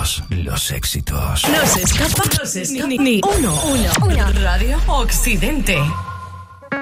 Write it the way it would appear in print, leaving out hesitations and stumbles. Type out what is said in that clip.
Todos los éxitos. No se escapa ni uno. Radio Occidente.